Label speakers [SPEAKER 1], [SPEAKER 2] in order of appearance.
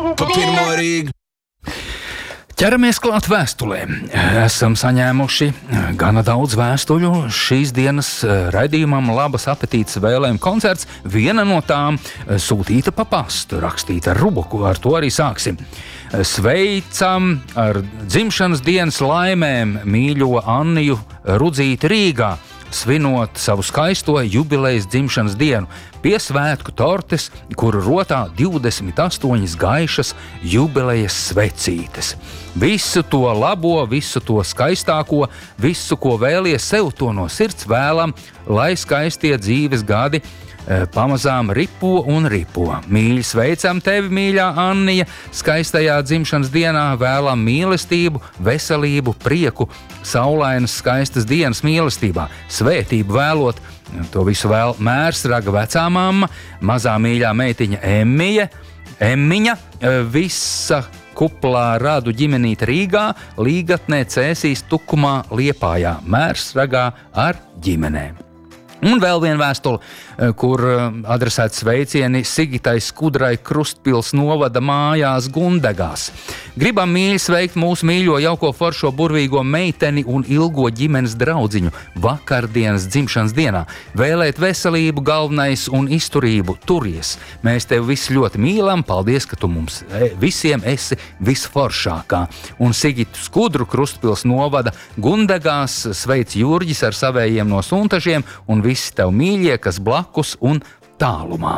[SPEAKER 1] Pa pirmo Rīgu.
[SPEAKER 2] Ķeramies klāt vēstulēm. Esam saņēmuši gana daudz vēstuļu. Šīs dienas raidījumam labas apetītes vēlējumu koncerts. Viena no tām sūtīta pa pastu, rakstīta ar rubuku. Ar to arī sāksim. Sveicam ar dzimšanas dienas laimēm mīļo Anniju Rudzīti Rīgā, svinot savu skaisto jubilejas dzimšanas dienu pie svētku tortes, kuru rotā 28 gaišas jubilejas svecītes. Visu to labo, visu to skaistāko, visu, ko vēlies sev, to no sirds vēlam, lai skaistie dzīves gadi pamazām ripo un ripo. Mīļi sveicam tevi, mīļā Annija, skaistajā dzimšanas dienā, vēlam mīlestību, veselību, prieku, saulainas skaistas dienas mīlestībā, svētību vēlot. To visu vēl Mērsraga vecā mamma, mazā mīļā meitiņa Emmiņa, visa kuplā radu ģimenīte Rīgā, Līgatnē, Cēsīs, Tukumā, Liepājā, Mērsragā ar ģimenēm. Un vēl viena vēstule, kur adresēta sveicieni Sigitai Skudrai Krustpils novada mājās Gundegās. Gribam mīļi sveikt mūsu mīļo jauko foršo burvīgo meiteni un ilgo ģimenes draudziņu vakardienas dzimšanas dienā. Vēlēt veselību, galvenais un izturību, turies. Mēs tevi visi ļoti mīlam, paldies, ka tu mums visiem esi visforšākā. Un Sigitu Skudru Krustpils novada Gundegās sveic Jurģis ar savējiem no Suntažiem un visi tev mīļie, kas blakus un tālumā.